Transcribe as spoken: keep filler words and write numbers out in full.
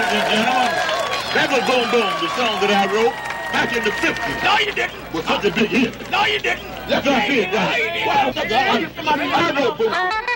ladies and gentlemen, that was Boom Boom, the song that I wrote back in the fifties. No, you didn't. Was such a big hit. No, you didn't. Yes, I did. No, you didn't. I wrote Boom.